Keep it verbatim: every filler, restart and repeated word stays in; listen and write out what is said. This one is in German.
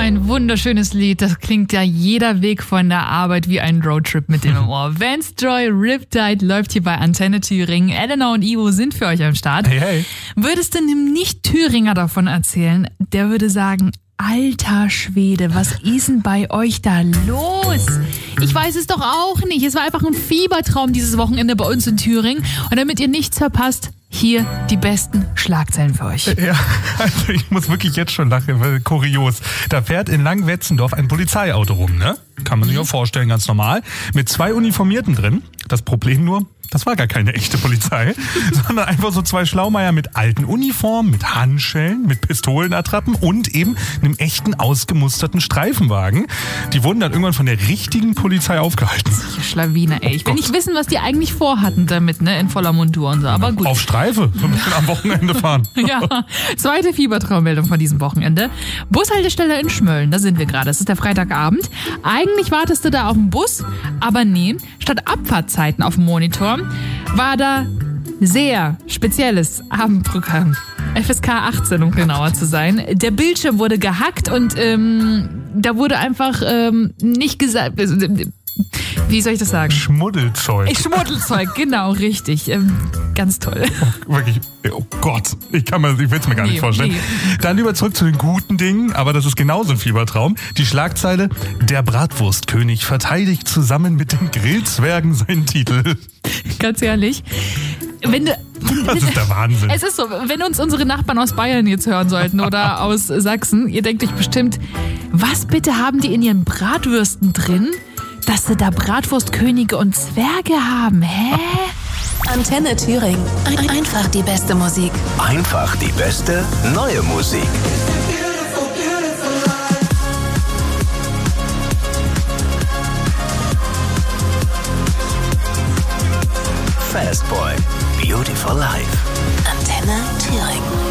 ein wunderschönes Lied. Das klingt ja jeder Weg von der Arbeit wie ein Roadtrip mit dem im Ohr. Vance Joy, Riptide läuft hier bei Antenne Thüringen. Elena und Ivo sind für euch am Start. Hey, hey. Würdest du einem Nicht-Thüringer davon erzählen, der würde sagen, alter Schwede, was ist denn bei euch da los? Ich weiß es doch auch nicht. Es war einfach ein Fiebertraum dieses Wochenende bei uns in Thüringen. Und damit ihr nichts verpasst, hier die besten Schlagzeilen für euch. Ja, also ich muss wirklich jetzt schon lachen, weil kurios. Da fährt in Langwetzendorf ein Polizeiauto rum, ne? Kann man sich auch vorstellen, ganz normal. Mit zwei Uniformierten drin. Das Problem nur, das war gar keine echte Polizei, sondern einfach so zwei Schlaumeier mit alten Uniformen, mit Handschellen, mit Pistolenattrappen und eben einem echten ausgemusterten Streifenwagen. Die wurden dann irgendwann von der richtigen Polizei aufgehalten. Solche Schlawiner, ey. Ich will nicht wissen, was die eigentlich vorhatten damit, ne? In voller Montur und so, aber gut. Auf Streife, so ein bisschen am Wochenende fahren. Ja, zweite Fiebertraummeldung von diesem Wochenende. Bushaltestelle in Schmölln, da sind wir gerade. Es ist der Freitagabend. Eigentlich wartest du da auf den Bus, aber nee, statt Abfahrtzeiten auf dem Monitor war da sehr spezielles Abendprogramm. F S K achtzehn, um genauer zu sein. Der Bildschirm wurde gehackt und ähm, da wurde einfach ähm, nicht gesagt... Wie soll ich das sagen? Schmuddelzeug. Schmuddelzeug, genau, richtig. Ähm, ganz toll. Oh, wirklich, oh Gott, ich kann mir, ich will es mir gar nicht Nee, vorstellen. nee. Dann lieber zurück zu den guten Dingen, aber das ist genauso ein Fiebertraum. Die Schlagzeile, der Bratwurstkönig verteidigt zusammen mit den Grillzwergen seinen Titel. Ganz ehrlich. Wenn du... Das ist der Wahnsinn. Es ist so, wenn uns unsere Nachbarn aus Bayern jetzt hören sollten oder aus Sachsen, ihr denkt euch bestimmt, was bitte haben die in ihren Bratwürsten drin, dass sie da Bratwurstkönige und Zwerge haben, hä? Antenne Thüringen. Ein- Einfach die beste Musik. Einfach die beste neue Musik. Fastboy, Beautiful Life. Antenne Thüringen.